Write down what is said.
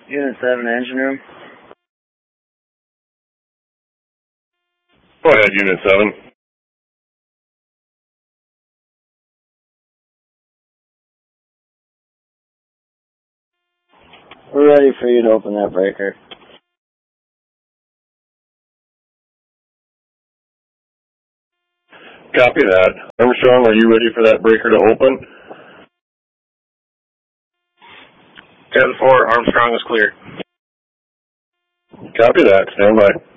Unit 7, engine room. Go ahead, Unit 7. We're ready for you to open that breaker. Copy that. Armstrong, are you ready for that breaker to open? 10-4, Armstrong is clear. Copy that. Stand by.